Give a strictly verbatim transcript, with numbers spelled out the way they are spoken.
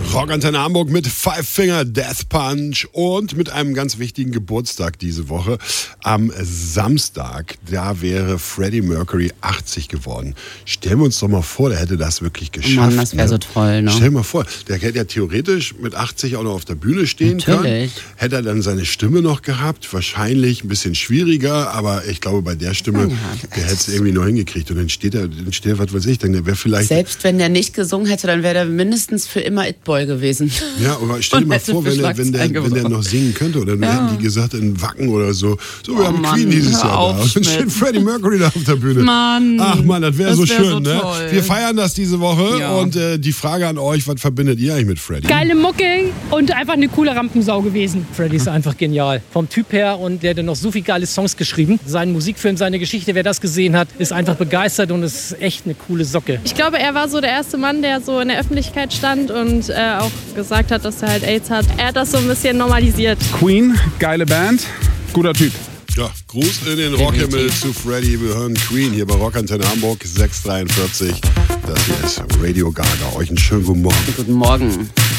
Rockantenne Hamburg mit Five Finger Death Punch und mit einem ganz wichtigen Geburtstag diese Woche. Am Samstag, da wäre Freddie Mercury achtzig geworden. Stellen wir uns doch mal vor, der hätte das wirklich geschafft. Mann, das wäre ne? so toll, ne? Stell dir mal vor, der hätte ja theoretisch mit achtzig auch noch auf der Bühne stehen Natürlich. können. Hätte er dann seine Stimme noch gehabt, wahrscheinlich ein bisschen schwieriger, aber ich glaube, bei der Stimme, Ja, der hätte es irgendwie noch hingekriegt. Und dann steht er, dann steht er, was weiß ich, dann wäre vielleicht... Selbst wenn der nicht gesungen hätte, dann wäre der mindestens für immer It-Boy gewesen. Ja, aber stell dir mal vor, wenn der, wenn, der, wenn der noch singen könnte, oder dann ja. hätten die gesagt, in Wacken oder so. So, wir oh haben Mann, Queen dieses Jahr auf, da. Und dann steht Freddie Mercury da auf der Bühne. Mann. Ach Mann, das wäre so wär schön, so ne? toll. Wir feiern das diese Woche Ja. und äh, die Frage an euch, was verbindet ihr eigentlich mit Freddie? Geile Mucke und einfach eine coole Rampensau gewesen. Freddie ist einfach genial. Vom Typ her, und der hat noch so viele geile Songs geschrieben. Sein Musikfilm, seine Geschichte, wer das gesehen hat, ist einfach begeistert und ist echt eine coole Socke. Ich glaube, er war so der erste Mann, der so in der Öffentlichkeit stand und äh, auch gesagt hat, dass er halt AIDS hat. Er hat das so ein bisschen normalisiert. Queen, geile Band, guter Typ. Ja, Gruß in den Rockhimmel zu Freddie. Wir hören Queen hier bei Rockantenne Hamburg sechs dreiundvierzig. Das hier ist Radio Gaga. Euch einen schönen guten Morgen. Guten Morgen.